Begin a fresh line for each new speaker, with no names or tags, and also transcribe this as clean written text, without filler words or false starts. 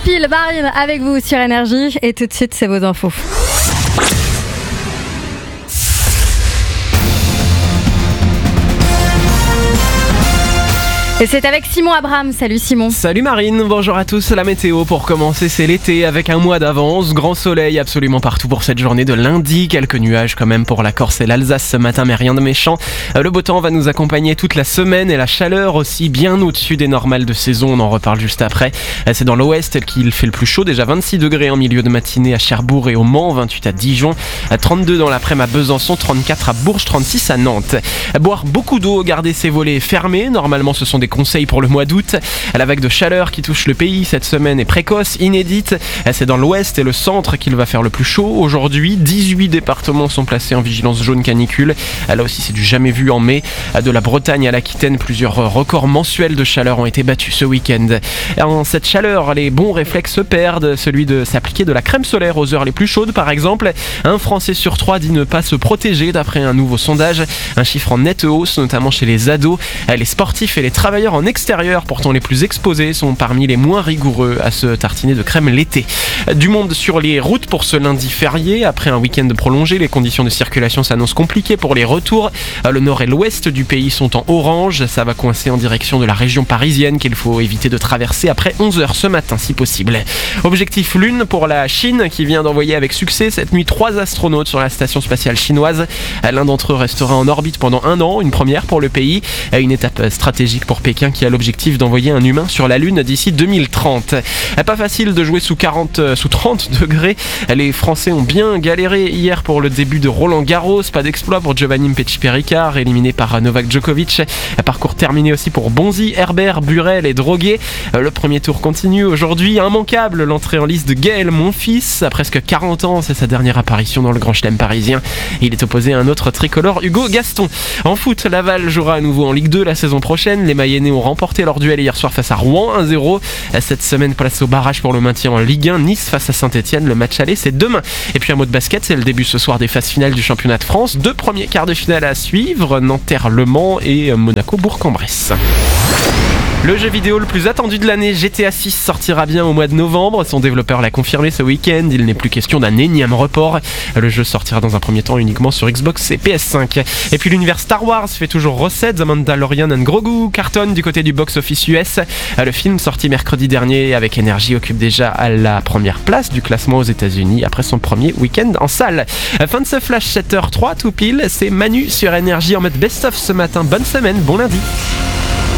pile, Marine avec vous sur Énergie et tout de suite c'est vos infos. Et c'est avec Simon Abraham. Salut Simon.
Salut Marine, bonjour à tous. La météo pour commencer, c'est l'été avec un mois d'avance. Grand soleil absolument partout pour cette journée de lundi. Quelques nuages quand même pour la Corse et l'Alsace ce matin, mais rien de méchant. Le beau temps va nous accompagner toute la semaine et la chaleur aussi bien au-dessus des normales de saison. On en reparle juste après. C'est dans l'ouest qu'il fait le plus chaud. Déjà 26 degrés en milieu de matinée à Cherbourg et au Mans, 28 à Dijon, 32 dans l'après-midi à Besançon, 34 à Bourges, 36 à Nantes. Boire beaucoup d'eau, garder ses volets fermés. Normalement, ce sont des conseils pour le mois d'août. La vague de chaleur qui touche le pays cette semaine est précoce, inédite. C'est dans l'ouest et le centre qu'il va faire le plus chaud. Aujourd'hui, 18 départements sont placés en vigilance jaune canicule. Là aussi, c'est du jamais vu en mai. De la Bretagne à l'Aquitaine, plusieurs records mensuels de chaleur ont été battus ce week-end. En cette chaleur, les bons réflexes se perdent. Celui de s'appliquer de la crème solaire aux heures les plus chaudes, par exemple. Un Français sur 3 dit ne pas se protéger d'après un nouveau sondage. Un chiffre en nette hausse, notamment chez les ados. Les sportifs et les travailleurs en extérieur, pourtant les plus exposés, sont parmi les moins rigoureux à se tartiner de crème l'été. Du monde sur les routes pour ce lundi férié. Après un week-end prolongé, les conditions de circulation s'annoncent compliquées pour les retours. Le nord et l'ouest du pays sont en orange. Ça va coincer en direction de la région parisienne qu'il faut éviter de traverser après 11h ce matin si possible. Objectif Lune pour la Chine qui vient d'envoyer avec succès cette nuit 3 astronautes sur la station spatiale chinoise. L'un d'entre eux restera en orbite pendant 1 an, une première pour le pays. Une étape stratégique pour Pékin qui a l'objectif d'envoyer un humain sur la Lune d'ici 2030. Pas facile de jouer sous 30 degrés. Les Français ont bien galéré hier pour le début de Roland Garros. Pas d'exploit pour Giovanni Mpetshi-Perricard, éliminé par Novak Djokovic. Parcours terminé aussi pour Bonzi, Herbert, Burel et Droguet. Le premier tour continue aujourd'hui. Immanquable l'entrée en lice de Gaël Monfils. À presque 40 ans, c'est sa dernière apparition dans le Grand Chelem parisien. Il est opposé à un autre tricolore, Hugo Gaston. En foot, Laval jouera à nouveau en Ligue 2 la saison prochaine. Les Mayennais ont remporté leur duel hier soir face à Rouen 1-0. Cette semaine, place au barrage pour le maintien en Ligue 1. Nice face à Saint-Etienne. Le match aller, c'est demain. Et puis un mot de basket, c'est le début ce soir des phases finales du championnat de France. 2 premiers quarts de finale à suivre. Nanterre-Le Mans et Monaco-Bourg-en-Bresse. Le jeu vidéo le plus attendu de l'année, GTA 6, sortira bien au mois de novembre. Son développeur l'a confirmé ce week-end. Il n'est plus question d'un énième report. Le jeu sortira dans un premier temps uniquement sur Xbox et PS5. Et puis l'univers Star Wars fait toujours recette. The Mandalorian and Grogu cartonne du côté du box-office US. Le film sorti mercredi dernier avec Énergie occupe déjà à la première place du classement aux États-Unis après son premier week-end en salle. Fin de ce flash 7h03 tout pile. C'est Manu sur Énergie en mode best-of ce matin. Bonne semaine, bon lundi.